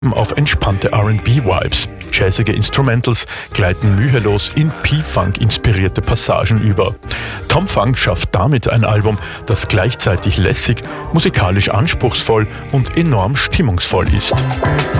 Auf entspannte R&B-Vibes. Jazzige Instrumentals gleiten mühelos in P-Funk-inspirierte Passagen über. Tom Funk schafft damit ein Album, das gleichzeitig lässig, musikalisch anspruchsvoll und enorm stimmungsvoll ist.